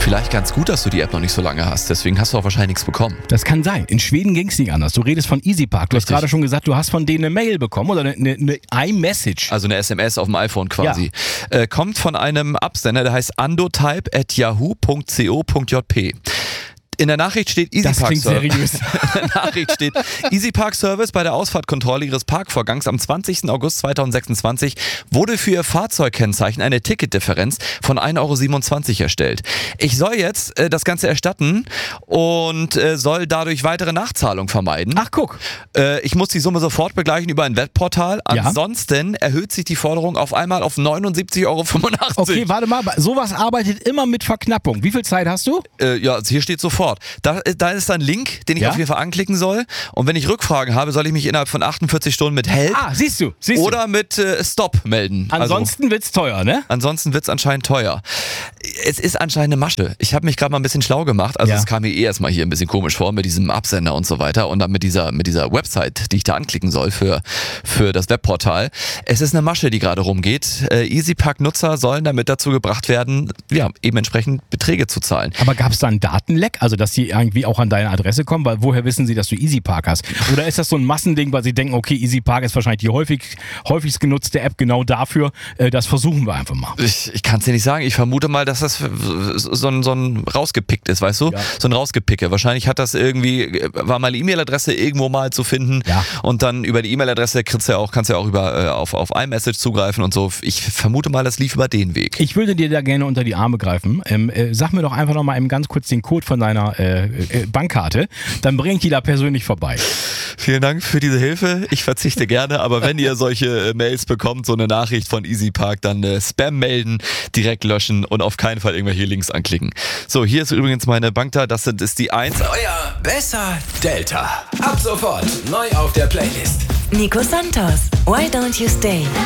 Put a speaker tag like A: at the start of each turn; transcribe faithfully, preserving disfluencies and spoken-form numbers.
A: Vielleicht ganz gut, dass du die App noch nicht so lange hast. Deswegen hast du auch wahrscheinlich nichts bekommen.
B: Das kann sein. In Schweden ging es nicht anders. Du redest von EasyPark. Du
A: Richtig.
B: hast gerade schon gesagt, du hast von denen eine Mail bekommen oder eine, eine, eine iMessage.
A: Also eine S M S auf dem iPhone quasi. Ja. Äh, kommt von einem Absender, der heißt andotype at yahoo punkt co punkt jp. In der Nachricht steht EasyPark
B: Das klingt seriös.
A: In der Nachricht steht EasyPark Service bei der Ausfahrtkontrolle ihres Parkvorgangs am zwanzigsten August zweitausendsechsundzwanzig wurde für ihr Fahrzeugkennzeichen eine Ticketdifferenz von ein Euro siebenundzwanzig erstellt. Ich soll jetzt äh, das Ganze erstatten und äh, soll dadurch weitere Nachzahlung vermeiden.
B: Ach, guck.
A: Äh, ich muss die Summe sofort begleichen über ein Webportal.
B: Ja.
A: Ansonsten erhöht sich die Forderung auf einmal auf neunundsiebzig Euro fünfundachtzig.
B: Okay, warte mal. Sowas arbeitet immer mit Verknappung. Wie viel Zeit hast du?
A: Äh, ja, hier steht sofort. Da, da ist ein Link, den ich
B: Ja?
A: auf jeden Fall anklicken soll. Und wenn ich Rückfragen habe, soll ich mich innerhalb von achtundvierzig Stunden mit Help
B: Ah, siehst du. Siehst
A: oder mit äh, Stop melden.
B: Ansonsten
A: also,
B: wird's teuer, ne?
A: ansonsten wird es anscheinend teuer. Es ist anscheinend eine Masche. Ich habe mich gerade mal ein bisschen schlau gemacht. Also
B: Ja.
A: es kam mir eh erstmal hier ein bisschen komisch vor mit diesem Absender und so weiter und dann mit dieser, mit dieser Website, die ich da anklicken soll für, für das Webportal. Es ist eine Masche, die gerade rumgeht. Äh, EasyPark-Nutzer sollen damit dazu gebracht werden, ja, eben entsprechend Beträge zu zahlen.
B: Aber gab es da einen Datenleck? Also, dass die irgendwie auch an deine Adresse kommen? Weil woher wissen sie, dass du EasyPark hast? Oder ist das so ein Massending, weil sie denken, okay, EasyPark ist wahrscheinlich die häufig, häufigst genutzte App genau dafür. Äh, das versuchen wir einfach mal.
A: Ich, ich kann es dir nicht sagen. Ich vermute mal, dass das so ein, so ein rausgepickt ist, weißt du?
B: Ja.
A: So ein Rausgepicke. Wahrscheinlich hat das irgendwie, war meine E-Mail-Adresse irgendwo mal zu finden.
B: Ja.
A: Und dann über die E-Mail-Adresse kriegst du ja auch, kannst du ja auch über, äh, auf, auf iMessage zugreifen und so. Ich vermute mal, das lief über den Weg.
B: Ich würde dir da gerne unter die Arme greifen. Ähm, äh, sag mir doch einfach noch mal eben ganz kurz den Code von deiner äh, äh, Bankkarte. Dann bring ich die da persönlich vorbei.
A: Vielen Dank für diese Hilfe. Ich verzichte gerne, aber wenn ihr solche äh, Mails bekommt, so eine Nachricht von EasyPark, dann äh, Spam melden, direkt löschen und auf keinen Fall irgendwelche Links anklicken. So, hier ist übrigens meine Bankta, das sind, ist die eins.
C: Euer Besser Delta. Ab sofort neu auf der Playlist.
D: Nico Santos, Why Don't You Stay?